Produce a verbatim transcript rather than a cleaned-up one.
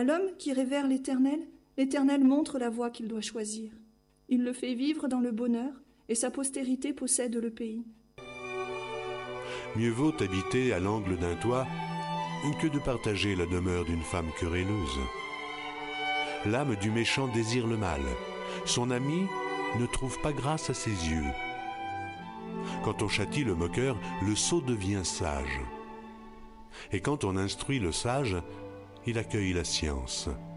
À l'homme qui révère l'Éternel, l'Éternel montre la voie qu'il doit choisir. Il le fait vivre dans le bonheur, et sa postérité possède le pays. Mieux vaut habiter à l'angle d'un toit que de partager la demeure d'une femme querelleuse. L'âme du méchant désire le mal. Son ami ne trouve pas grâce à ses yeux. Quand on châtie le moqueur, le sot devient sage. Et quand on instruit le sage, il accueille la science.